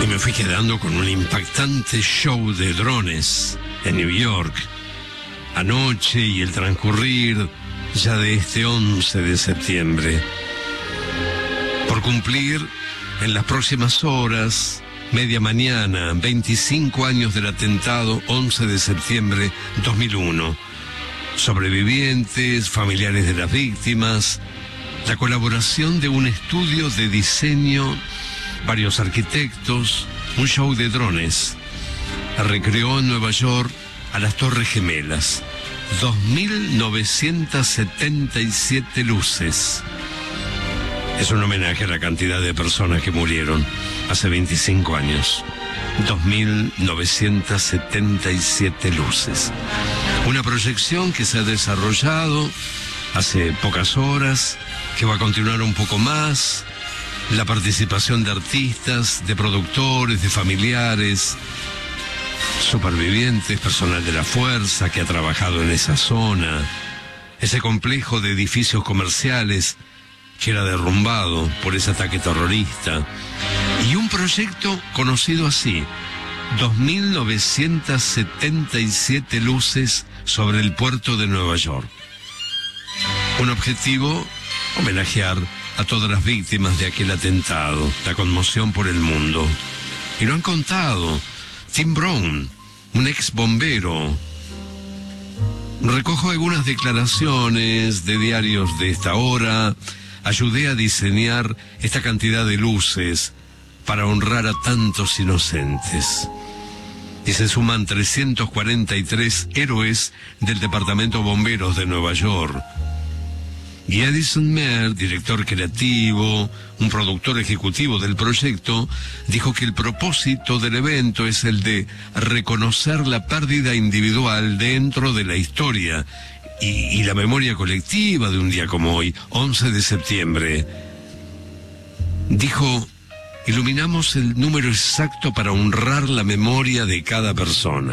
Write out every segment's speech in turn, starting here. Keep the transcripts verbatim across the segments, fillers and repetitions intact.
me fui quedando con un impactante show de drones en New York. Anoche y el transcurrir ya de este once de septiembre. Por cumplir en las próximas horas, media mañana, veinticinco años del atentado, once de septiembre dos mil uno. Sobrevivientes, familiares de las víctimas, la colaboración de un estudio de diseño, varios arquitectos, un show de drones. Recreó en Nueva York a las Torres Gemelas. dos mil novecientas setenta y siete luces. Es un homenaje a la cantidad de personas que murieron hace veinticinco años. dos mil novecientas setenta y siete luces. Una proyección que se ha desarrollado hace pocas horas, que va a continuar un poco más. La participación de artistas, de productores, de familiares, supervivientes, personal de la fuerza que ha trabajado en esa zona, ese complejo de edificios comerciales que era derrumbado por ese ataque terrorista, y un proyecto conocido así, dos mil novecientas setenta y siete luces sobre el puerto de Nueva York. Un objetivo, homenajear a todas las víctimas de aquel atentado, la conmoción por el mundo. Y lo han contado. Tim Brown, un ex bombero. Recojo algunas declaraciones de diarios de esta hora. Ayudé a diseñar esta cantidad de luces para honrar a tantos inocentes. Y se suman trescientos cuarenta y tres héroes del Departamento Bomberos de Nueva York. Y Edison Mer, director creativo, un productor ejecutivo del proyecto, dijo que el propósito del evento es el de reconocer la pérdida individual dentro de la historia y, y la memoria colectiva de un día como hoy, once de septiembre. Dijo, iluminamos el número exacto para honrar la memoria de cada persona.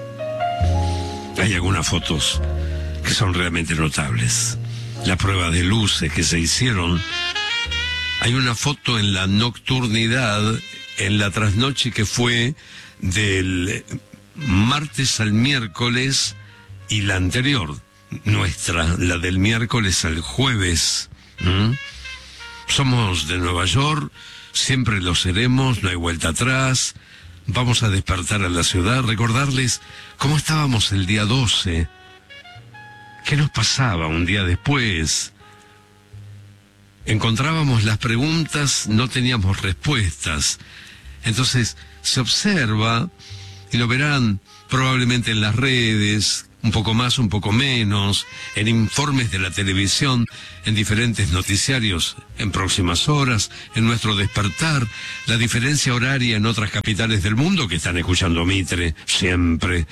Hay algunas fotos que son realmente notables. La prueba de luces que se hicieron. Hay una foto en la nocturnidad, en la trasnoche que fue del martes al miércoles, y la anterior, nuestra, la del miércoles al jueves. ¿Mm? Somos de Nueva York, siempre lo seremos, no hay vuelta atrás. Vamos a despertar a la ciudad, recordarles cómo estábamos el día doce. ¿Qué nos pasaba un día después? Encontrábamos las preguntas, no teníamos respuestas. Entonces se observa, y lo verán probablemente en las redes, un poco más, un poco menos, en informes de la televisión, en diferentes noticiarios en próximas horas, en nuestro despertar, la diferencia horaria en otras capitales del mundo que están escuchando Mitre siempre.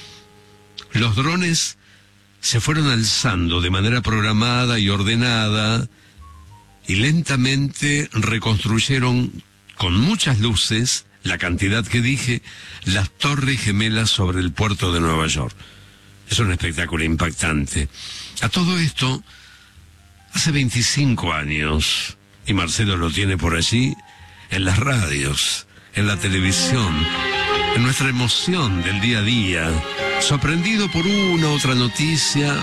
Los drones se fueron alzando de manera programada y ordenada y lentamente reconstruyeron con muchas luces, la cantidad que dije, las Torres Gemelas sobre el puerto de Nueva York. Es un espectáculo impactante. A todo esto, hace veinticinco años, y Marcelo lo tiene por allí, en las radios, en la televisión, en nuestra emoción del día a día, sorprendido por una otra noticia,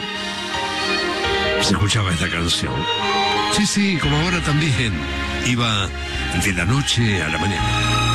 se escuchaba esta canción. Sí, sí, como ahora también, iba de la noche a la mañana.